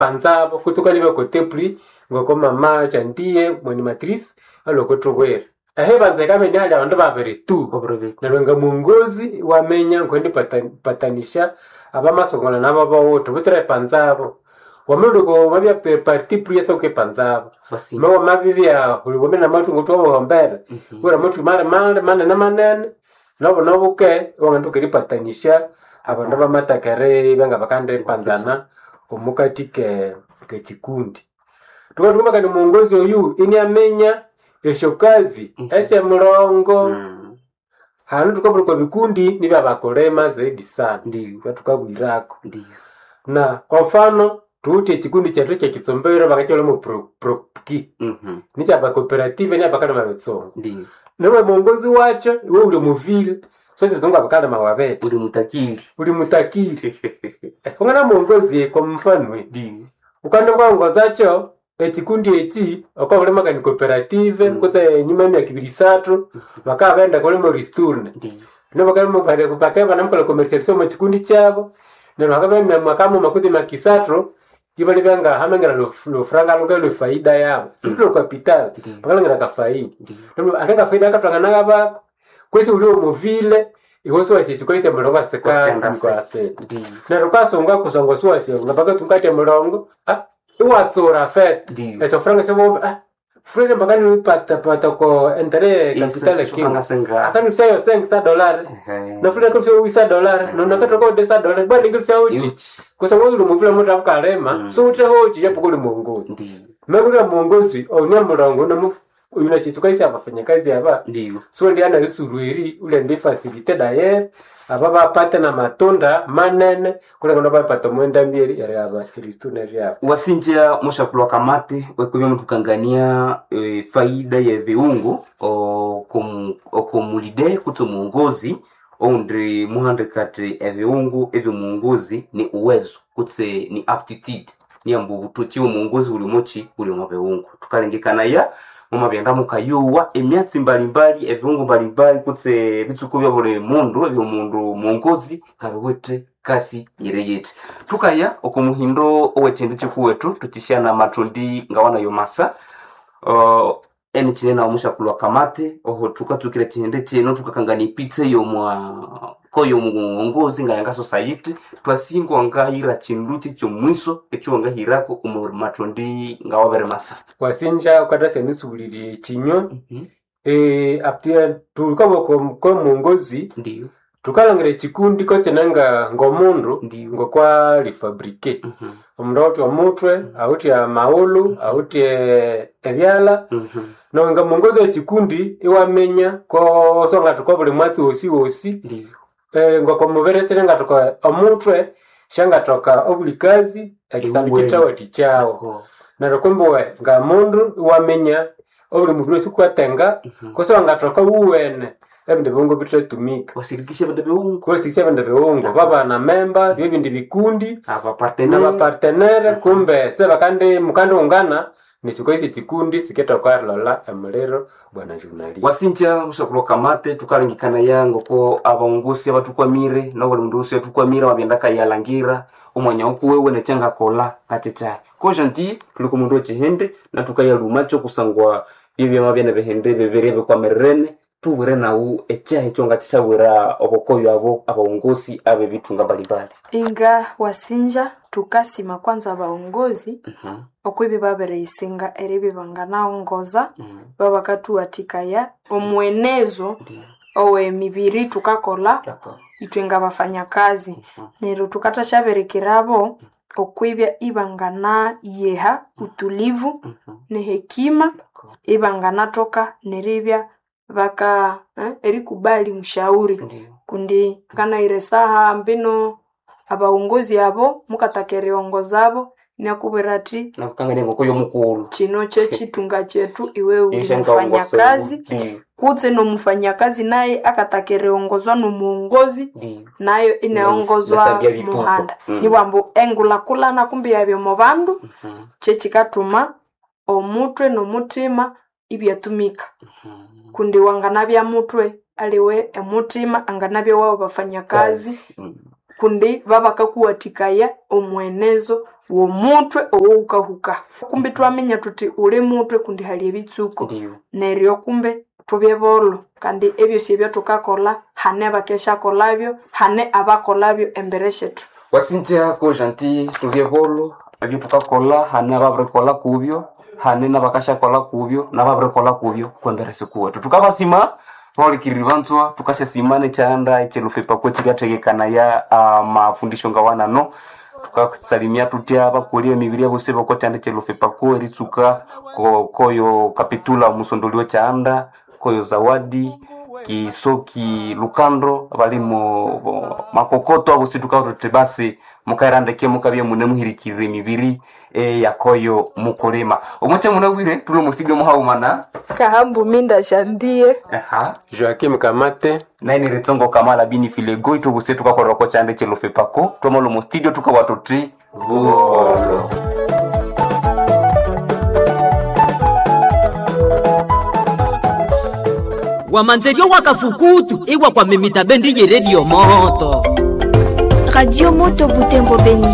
panzabo kutoka liba kote pri ngoko mama chantie mwani matrice alokotowera ehe banze kama ndi ali abantu babere tu nabenga mungozi wamenya ngondi patanisha abamasongola nababa wote butre panzabo wamuduko mabya parti pri so ke panzabo no mabya ulibome na matu ngoto wombera ura matu mare na manene nobo ke wanganduka ripatanisha abantu bamatakare banga bakande panzana omukati ke kikundi tukatuma kandi mungozi oyu ini amenya eshokazi ese mulongo hanu tukabulika bikundi niba bakolema zaidi sana ndio tukabwirako ndio na kwa mfano tuute kikundi chetu cha kitsombero bakacholo mu propki nicha ba cooperative ni abakana mabetsongo ndio nawe mungozi wacho wewe ule muvile sasa zonga abakana mawabete uli mutakiri kongana mungozi kwa mfano ndio ukanda kwangoza cho ekikundi eki okobole magani cooperative kote nyuma ya kibirisatu bakabenda kole mo risturne no bakaba bade kupakeba namkola commercialisation mu kikundi cyabo nero hakabenda mwakamo makuti makisatro ibali banga hamengera lo franga lo faida yabo simple capital bakalengera ka faida no atenga faida ka franga nagaba kwese uli mu ville iwoso wasi kwese mulonga seka kwa ase nero kasonga kusonga swasi ngabaka tunkate mulongo iwatsora fet eto franga sebo franga bagani pata ko entere capital king akani sayo $5 na franga ko sayo $1 no nakato ko $10 bali ngil sayo uchi kusonga lu muvula mota kalema so utre hoji yapo kuli mongozi megula mongozi onya mulongo no uyuna chitu kaisi abafanya kazi aba ndio so ndi ana risuruiri ule ndi facilite dayer ababa pata na matunda manene kule ndo bapata mwenda mbiri ya aba ristuna ya wasinja mushakulwa kamate wekubya mutukangania faida ya viungo okomulide kutomuongozi ondre muhande kate eviungo evyo muongozi ni uwezo kutse ni aptitude ni ambu butochiwo muongozi uli mochi uli mwabeungo tukalengekana ya mama byanga mukayuwa emyatsi mbalimbali eviungo mbalimbali kutse bitsuko bya bole mundu ebyo mundu muongozi kabwete kasi yereyete tukaya okumuhindo owetende chikuwetu tutishana matondi ngawana yomasa eni chinena omushakulwa kamate oho tukatukira chinde chino tukakangani pizza yomwa koyo muongozi ngayanga society twasingo ngayira chinduti chomwiso echo ngahirako umur matondi ngawabere masa wasinja ukata sendisubuliri chinyo aptia tulukabo ko muongozi ndio tukalangire chikundi kote nanga ngomundu ngo kwa lifabrike omuroto omutwe auti ya maulu auti ebyala no nga mongozi wa chikundi iwamenya ko songa tukobule mwatsi osi ngo komubere tsenga toka omutwe shanga toka obulikazi ekisambikita wati chao na rokombowe nga mundu iwamenya obuli mubule sikwatenga ko songa toka uwene ebinde bongo bitatumika wasirikisha bende beungo baba na member bibindi bikundi aba partenaire kumbe seba kandi mukandi ungana nisikoizi chikundi siketa kwa lola emulero bwana journalist wasinja mushakulo kamate tukalengikana yango ko abaongosi abatukwamire no buli mundu yatukwamira wabyandaka yalangira umwanya okuwewe necanga kola kateta ko janti tuliko mundu chihende na tukayaluma cyo kusangwa bibye mabene behende beberebe kwa merene tubure nawo echahe chonga chabura obokoyo abo abaongozi abe bitunga balibali inga wasinja tukasima kwanza abaongozi okwibi babere isinga eribi bangana ongoza baba katuatikaya omwenezo owe mibiri tukakola itwenga bafanya kazi nero tukata shaberekirabo okwibya ibangana yeha utulivu ne hekima ibangana toka neribya baka erikubali mshauri kundi kana iresaha mbino abaongozi abo mukatakere ongozabo nakuberati nakangane ngokoyo mukuru chino chechitunga chetu iwe umfanya kazi kutse no mfanya kazi naye akatakere ongozwa no muongozi nayo inaongozwa muhanda ni wambo engula kulana kumbi yabyo mu bandu chechikatuma omutwe no mutima ibyatumika kundi wanganabya mutwe aliwe emutima anganabya wao bafanya kazi kundi babakakuwatikaya omwenezo w'omutwe owukahuka kumbi twamenya tuti uli mutwe kundi hali ebitsuko neryo kumbe tubye bolo kandi ebyo sibyo tukakola hane bakesha kolabyo hane abakolabyo embere shetu wasinja ko gentil tubye bolo ebyo tukakola hane ababrikola kubyo hane nabakasha kola kubyo nababrikola kubyo kwembere sikuwe tukabasima Paul Kirivanzwa tukasha simane chanda echelufepa kwa chikategekana ya mafundisho ngawana no tukasalimia tutia bakulie mibiria bose bakote ande chelufepa ko eritsuka koyo kapitula musondolio chanda koyo zawadi kisoki lukandro balimo makokoto abo situkarote basi mukairandeke mukabye munemuhirikire mibiri yakoyo mukolema omoche munawire tulo musige muhaumana kahambu minda shandie Joakim Kamate naini retongo kamala bini filego itubuse tukakoroko chande chelofepako tomolo mu studio tukawatotri volo wamanzerio wakafukutu iwa kwa mimita bendi ye radio moto Radio Moto Butembo Beni.